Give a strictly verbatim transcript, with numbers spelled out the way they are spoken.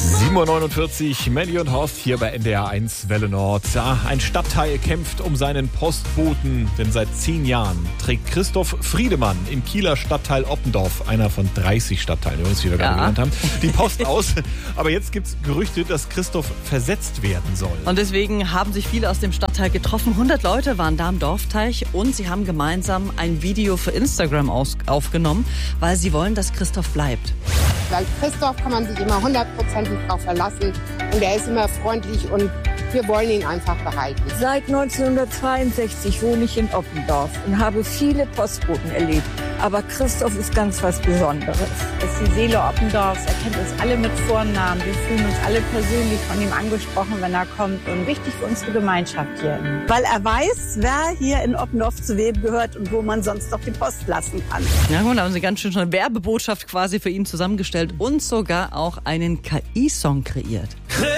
sieben Uhr neunundvierzig, Mandy und Horst hier bei N D R eins Welle Nord. Ja, ein Stadtteil kämpft um seinen Postboten, denn seit zehn Jahren trägt Christoph Friedemann im Kieler Stadtteil Oppendorf, einer von dreißig Stadtteilen, übrigens, wie wir gerade Ja. gelernt haben, die Post aus. Aber jetzt gibt es Gerüchte, dass Christoph versetzt werden soll. Und deswegen haben sich viele aus dem Stadtteil getroffen. hundert Leute waren da am Dorfteich und sie haben gemeinsam ein Video für Instagram aus- aufgenommen, weil sie wollen, dass Christoph bleibt. Weil Christoph kann man sich immer hundertprozentig drauf verlassen und er ist immer freundlich und wir wollen ihn einfach behalten. Seit neunzehnhundertzweiundsechzig wohne ich in Oppendorf und habe viele Postboten erlebt. Aber Christoph ist ganz was Besonderes. Er ist die Seele Oppendorfs, er kennt uns alle mit Vornamen. Wir fühlen uns alle persönlich von ihm angesprochen, wenn er kommt. Und wichtig für unsere Gemeinschaft hier. Weil er weiß, wer hier in Oppendorf zu wem gehört und wo man sonst noch die Post lassen kann. Ja, und da haben sie ganz schön schon eine Werbebotschaft quasi für ihn zusammengestellt und sogar auch einen K I-Song kreiert.